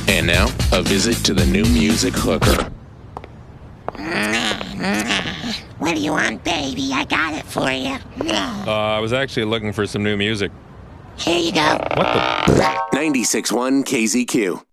And now, a visit to the new music hooker. What do you want, baby? I got it for you. I was actually looking for some new music. Here you go. What the? 96.1 KZQ.